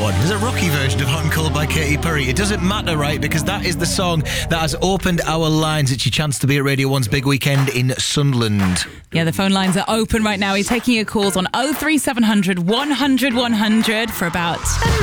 one. There's a rocky version of Hot and Cold by Katy Perry. It doesn't matter, right? Because that is the song that has opened our lines. It's your chance to be at Radio 1's Big Weekend in Sunderland. Yeah, the phone lines are open right now. We're taking your calls on 03700 100 100 for about 10 minutes.